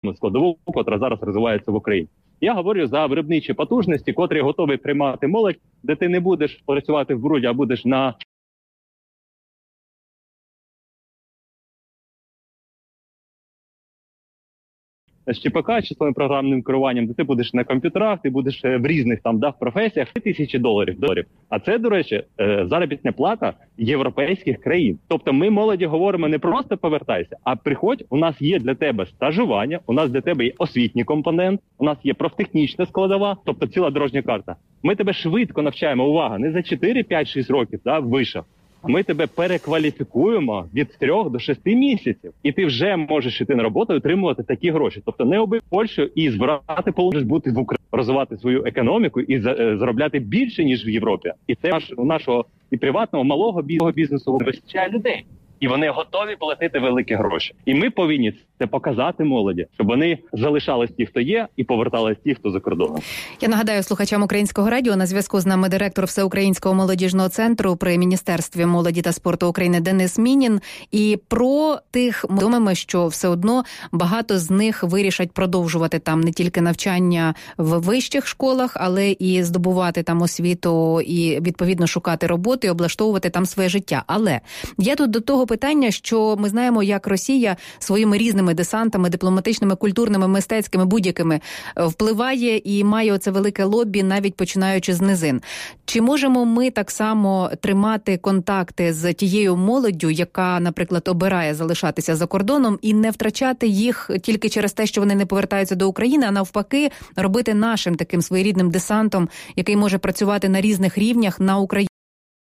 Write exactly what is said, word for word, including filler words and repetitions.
економічну складову, котра зараз розвивається в Україні. Я говорю за виробничі потужності, котрі готові приймати молодь, де ти не будеш працювати в бруді, а будеш на з ЧПК, числовим програмним керуванням, де ти будеш на комп'ютерах, ти будеш в різних там да, в професіях, тисячі доларів, доларів. А це, до речі, заробітна плата європейських країн. Тобто ми молоді говоримо не просто повертайся, а приходь, у нас є для тебе стажування, у нас для тебе є освітній компонент, у нас є профтехнічна складова, тобто ціла дорожня карта. Ми тебе швидко навчаємо, увага, не за чотири, п'ять, шість років, да, вище. Ми тебе перекваліфікуємо від трьох до шести місяців. І ти вже можеш йти на роботу і отримувати такі гроші. Тобто не обив Польщу і збирати, можеш бути в Україні, розвивати свою економіку і заробляти більше, ніж в Європі. І це наш, у нашого і приватного, малого бізнесу вистачає людей. І вони готові платити великі гроші. І ми повинні це показати молоді, щоб вони залишались ті, хто є, і повертались ті, хто за кордоном. Я нагадаю слухачам Українського радіо, на зв'язку з нами директор Всеукраїнського молодіжного центру при Міністерстві молоді та спорту України Денис Мінін. І про тих думаємо, що все одно багато з них вирішать продовжувати там не тільки навчання в вищих школах, але і здобувати там освіту і відповідно шукати роботу і облаштовувати там своє життя. Але я тут до того питання, що ми знаємо, як Росія своїми різними десантами, дипломатичними, культурними, мистецькими, будь-якими впливає і має оце велике лобі, навіть починаючи з низин. Чи можемо ми так само тримати контакти з тією молоддю, яка, наприклад, обирає залишатися за кордоном, і не втрачати їх тільки через те, що вони не повертаються до України, а навпаки робити нашим таким своєрідним десантом, який може працювати на різних рівнях на Україні?